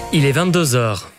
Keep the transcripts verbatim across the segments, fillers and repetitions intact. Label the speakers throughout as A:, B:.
A: Il est vingt-deux heures.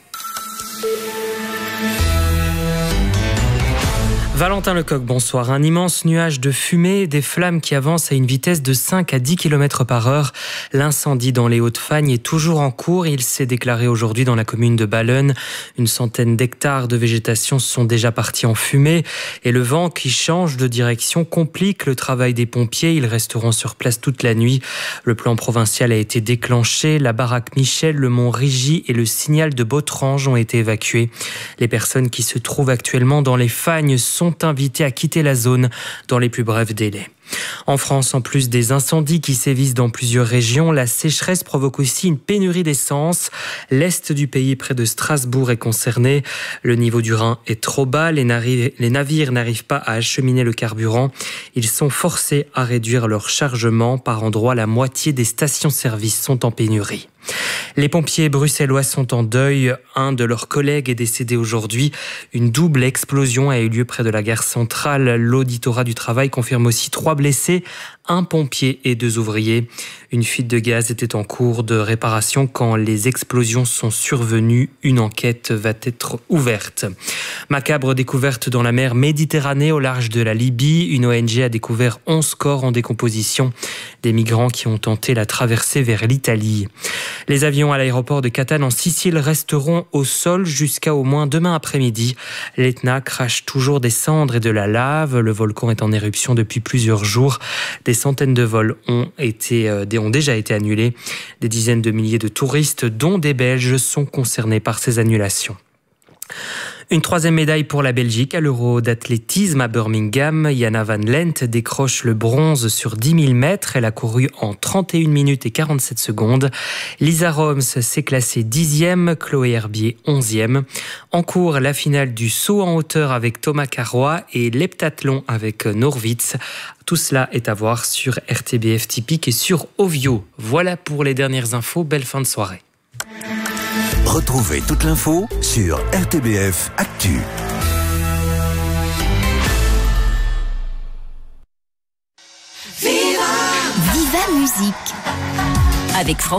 A: Valentin Lecoq, bonsoir. Un immense nuage de fumée, des flammes qui avancent à une vitesse de cinq à dix kilomètres par heure. L'incendie dans les Hauts-de-Fagne est toujours en cours. Il s'est déclaré aujourd'hui dans la commune de Ballen. Une centaine d'hectares de végétation sont déjà partis en fumée. Et le vent qui change de direction complique le travail des pompiers. Ils resteront sur place toute la nuit. Le plan provincial a été déclenché. La baraque Michel, le mont Rigy et le signal de Botrange ont été évacués. Les personnes qui se trouvent actuellement dans les fagnes sont invités à quitter la zone dans les plus brefs délais. En France, en plus des incendies qui sévissent dans plusieurs régions, la sécheresse provoque aussi une pénurie d'essence. L'est du pays, près de Strasbourg, est concerné. Le niveau du Rhin est trop bas. Les, nari- les navires n'arrivent pas à acheminer le carburant. Ils sont forcés à réduire leur chargement. Par endroits, la moitié des stations-service sont en pénurie. Les pompiers bruxellois sont en deuil. Un de leurs collègues est décédé aujourd'hui. Une double explosion a eu lieu près de la gare centrale. L'auditorat du travail confirme aussi trois blessés, un pompier et deux ouvriers. Une fuite de gaz était en cours de réparation quand les explosions sont survenues. Une enquête va être ouverte. Macabre découverte dans la mer Méditerranée au large de la Libye. Une O N G a découvert onze corps en décomposition. Des migrants qui ont tenté la traversée vers l'Italie. Les avions à l'aéroport de Catane en Sicile resteront au sol jusqu'à au moins demain après-midi. L'Etna crache toujours des cendres et de la lave. Le volcan est en éruption depuis plusieurs jours. Des centaines de vols ont, été, euh, ont déjà été annulés. Des dizaines de milliers de touristes, dont des Belges, sont concernés par ces annulations. Une troisième médaille pour la Belgique à l'Euro d'athlétisme à Birmingham. Jana Van Lent décroche le bronze sur dix mille mètres. Elle a couru en trente et une minutes et quarante-sept secondes. Lisa Roms s'est classée dixième, Chloé Herbier onzième. En cours, la finale du saut en hauteur avec Thomas Carrois et l'heptathlon avec Norwitz. Tout cela est à voir sur R T B F Typique et sur Ovio. Voilà pour les dernières infos. Belle fin de soirée.
B: Retrouvez toute l'info sur R T B F Actu.
C: Viva Viva Musique avec François.